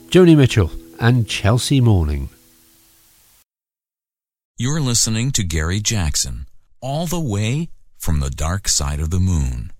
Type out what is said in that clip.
Joni Mitchell and Chelsea Morning. You're listening to Gary Jackson, all the way from the dark side of the moon.